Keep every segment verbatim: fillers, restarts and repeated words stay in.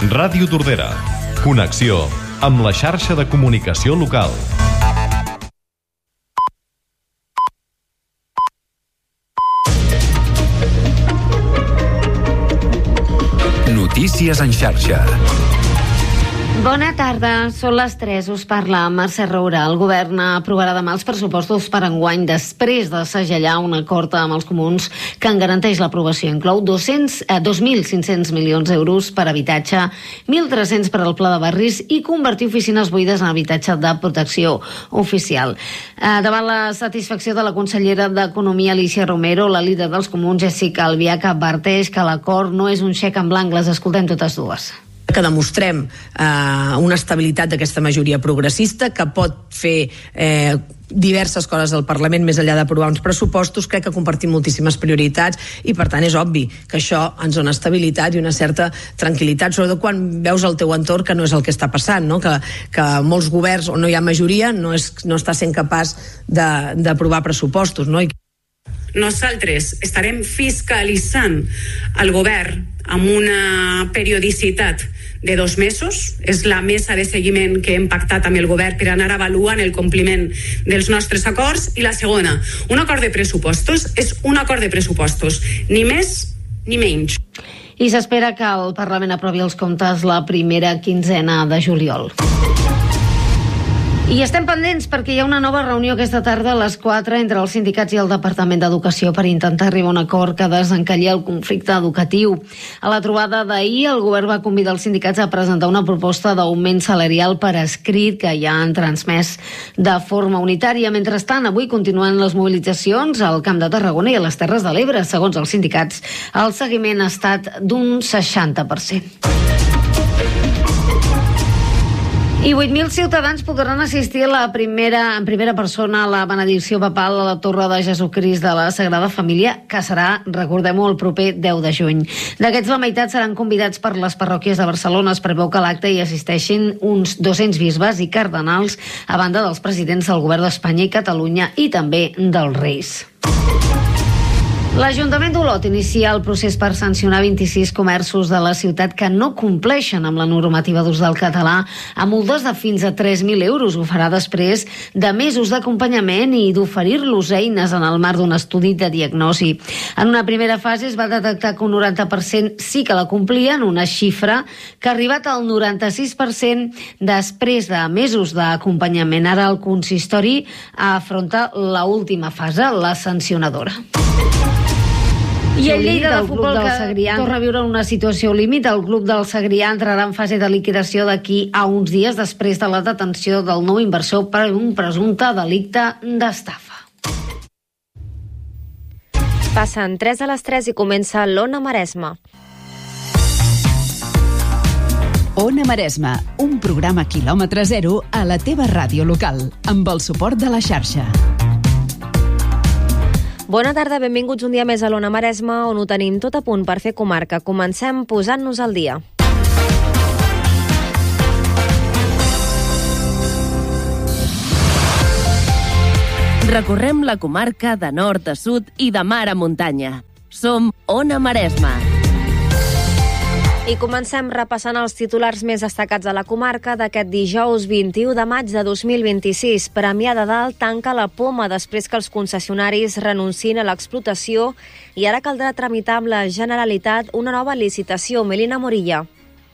Ràdio Tordera. Connexió amb la xarxa de comunicació local. Notícies en xarxa. Bona tarda, són les tres, us parla Mercè Roura. El govern aprovarà demà els pressupostos per enguany després de segellar un acord amb els comuns que en garanteix l'aprovació. Inclou dos mil cinc-cents milions d'euros per habitatge, mil tres-cents per al pla de barris i convertir oficines buides en habitatge de protecció oficial. Eh, davant la satisfacció de la consellera d'Economia, Alícia Romero, la líder dels comuns, Jessica Albiach, adverteix que l'acord no és un xec en blanc. Les escoltem totes dues. Que demostrem eh, una estabilitat d'aquesta majoria progressista que pot fer eh, diverses coses al Parlament més enllà d'aprovar uns pressupostos. Crec que compartim moltíssimes prioritats i per tant és obvi que això ens dona estabilitat i una certa tranquil·litat, sobretot quan veus al teu entorn que no és el que està passant, no? que, que molts governs on no hi ha majoria no, és, no està sent capaç d'aprovar pressupostos, no? I nosaltres estarem fiscalitzant el govern amb una periodicitat de dos mesos. És la mesa de seguiment que hem pactat amb el govern per anar avaluant el compliment dels nostres acords. I la segona, un acord de pressupostos és un acord de pressupostos, ni més ni menys. I s'espera que el Parlament aprovi els comptes la primera quinzena de juliol. I estem pendents perquè hi ha una nova reunió aquesta tarda a les quatre entre els sindicats i el Departament d'Educació per intentar arribar a un acord que desencalli el conflicte educatiu. A la trobada d'ahir, el govern va convidar els sindicats a presentar una proposta d'augment salarial per escrit que ja han transmès de forma unitària. Mentrestant, avui continuen les mobilitzacions al Camp de Tarragona i a les Terres de l'Ebre. Segons els sindicats, el seguiment ha estat d'un seixanta per cent. I vuit mil ciutadans podran assistir a la primera, en primera persona a la benedicció papal a la Torre de Jesucrist de la Sagrada Família, que serà, recordem-ho, el proper deu de juny. D'aquests, la meitat seran convidats per les parròquies de Barcelona. Es preveu que a l'acte hi assisteixin uns dos-cents bisbes i cardenals, a banda dels presidents del govern d'Espanya i Catalunya i també dels Reis. L'Ajuntament d'Olot inicia el procés per sancionar vint-i-sis comerços de la ciutat que no compleixen amb la normativa d'ús del català amb multes de fins a tres mil euros. Ho farà després de mesos d'acompanyament i d'oferir-los eines en el marc d'un estudi de diagnosi. En una primera fase es va detectar que un noranta per cent sí que la complien, una xifra que ha arribat al noranta-sis per cent després de mesos d'acompanyament. Ara el consistori afronta l'última fase, la sancionadora. I el Lleida de Futbol del Segrià torna a viure una situació límit. El club del Segrià entrarà en fase de liquidació d'aquí a uns dies després de la detenció del nou inversor per un presumpte delicte d'estafa. Passen tres a les tres i comença l'Ona Maresma. Ona Maresma, un programa quilòmetre zero a la teva ràdio local, amb el suport de la xarxa. Bona tarda, benvinguts un dia més a l'Ona Maresma, on ho tenim tot a punt per fer comarca. Comencem posant-nos al dia. Recorrem la comarca de nord a sud i de mar a muntanya. Som Ona Maresma. I comencem repassant els titulars més destacats de la comarca d'aquest dijous vint-i-u de maig de dos mil vint-i-sis. Premià de Dalt tanca la poma després que els concessionaris renunciïn a l'explotació i ara caldrà tramitar amb la Generalitat una nova licitació. Melina Morilla.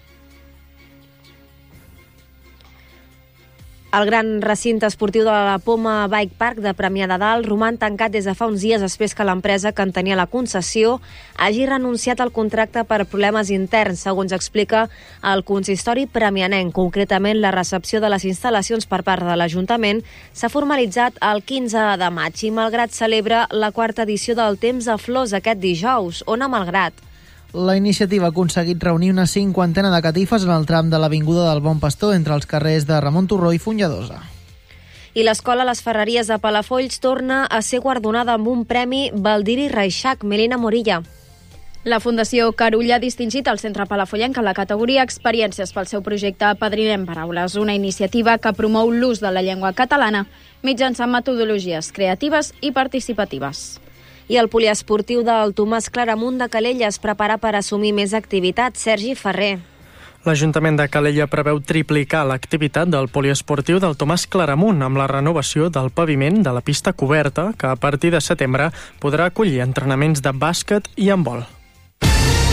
El gran recinte esportiu de la Poma Bike Park de Premià de Dalt roman tancat des de fa uns dies després que l'empresa que en tenia la concessió hagi renunciat al contracte per problemes interns, segons explica el consistori premianenc. Concretament, la recepció de les instal·lacions per part de l'Ajuntament s'ha formalitzat el quinze de maig i Malgrat celebra la quarta edició del Temps a Flors aquest dijous. Ona Malgrat. La iniciativa ha aconseguit reunir una cinquantena de catifes en el tram de l'Avinguda del Bon Pastor entre els carrers de Ramon Turró i Fonlladosa. I l'escola Les Ferreries de Palafolls torna a ser guardonada amb un premi Baldiri Reixac. Melina Morilla. La Fundació Carulla ha distingit el Centre Palafollenc en la categoria Experiències pel seu projecte Apadrinem Paraules, una iniciativa que promou l'ús de la llengua catalana mitjançant metodologies creatives i participatives. I el poliesportiu del Tomàs Claramunt de Calella es prepara per assumir més activitat. Sergi Ferrer. L'Ajuntament de Calella preveu triplicar l'activitat del poliesportiu del Tomàs Claramunt amb la renovació del paviment de la pista coberta, que a partir de setembre podrà acollir entrenaments de bàsquet i handbol.